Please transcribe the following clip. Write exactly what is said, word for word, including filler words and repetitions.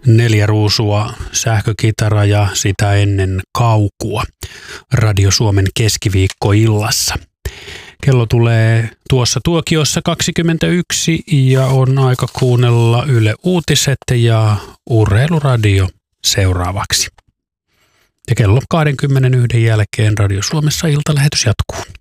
Neljä ruusua, sähkökitara ja sitä ennen kaukua Radio Suomen keskiviikkoillassa. Kello tulee tuossa tuokiossa kaksikymmentäyksi ja on aika kuunnella Yle Uutiset ja Urheiluradio seuraavaksi. Ja kello kaksikymmentäyksi jälkeen Radio Suomessa iltalähetys jatkuu.